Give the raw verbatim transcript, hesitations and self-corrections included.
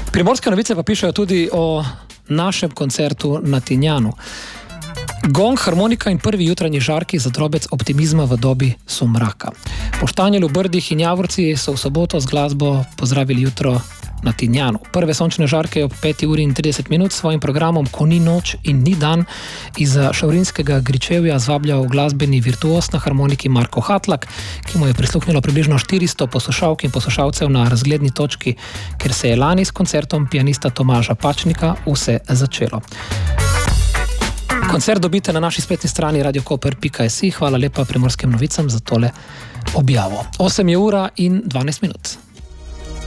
Primorske novice pa pišejo tudi o našem koncertu na Tinjanu. Gong, harmonika in prvi jutranji žarki za drobec optimizma v dobi sumraka. Po Štanjelu, Brdih in Javorci so v soboto z glasbo pozdravili jutro na Tinjanu. Prve sončne žarke ob peti uri in trideset minut s svojim programom Ko ni noč in ni dan iz Šavrinskega Gričevja zvabljal glasbeni virtuos na harmoniki Marko Hatlak, ki mu je prisluhnilo približno štiristo poslušalk in poslušalcev na razgledni točki, ker se je lani s koncertom pianista Tomaža Pačnika vse začelo. Koncert dobite na naši spletni strani radio koper pika si. Hvala lepa Primorskim novicam za tole objavo. osem je ura in dvanajst minut.